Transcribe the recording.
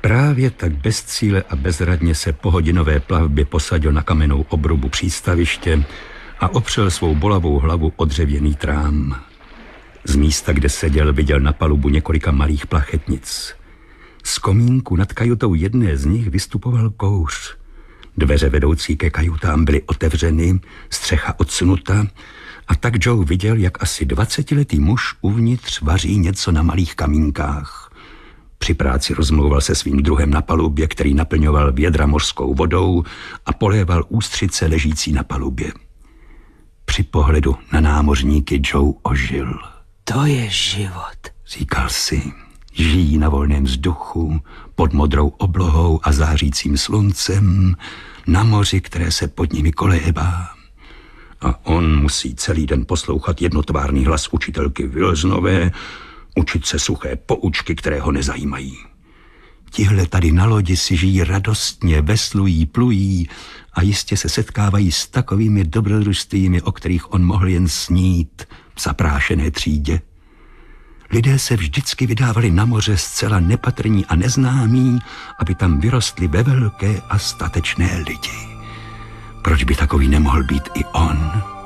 Právě tak bez cíle a bezradně se po hodinové plavbě posadil na kamennou obrubu přístaviště a opřel svou bolavou hlavu o dřevěný trám. Z místa, kde seděl, viděl na palubu několika malých plachetnic. Z komínku nad kajutou jedné z nich vystupoval kouř. Dveře vedoucí ke kajutám byly otevřeny, střecha odsunuta a tak Joe viděl, jak asi 20letý muž uvnitř vaří něco na malých kamínkách. Při práci rozmlouval se svým druhem na palubě, který naplňoval vědra mořskou vodou a poléval ústřice ležící na palubě. Při pohledu na námořníky Joe ožil. To je život, říkal si. Žijí na volném vzduchu, pod modrou oblohou a zářícím sluncem, na moři, které se pod nimi kolébá. A on musí celý den poslouchat jednotvárný hlas učitelky Wilsonové, učit se suché poučky, které ho nezajímají. Tihle tady na lodi si žijí radostně, veslují, plují a jistě se setkávají s takovými dobrodružstvími, o kterých on mohl jen snít v zaprášené třídě. Lidé se vždycky vydávali na moře zcela nepatrní a neznámí, aby tam vyrostli ve velké a statečné lidi. Proč by takový nemohl být i on?